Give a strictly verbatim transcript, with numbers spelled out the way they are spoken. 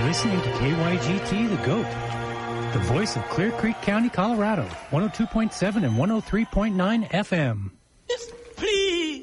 listening to K Y G T The GOAT, the voice of Clear Creek County, Colorado, one oh two point seven and one oh three point nine F M.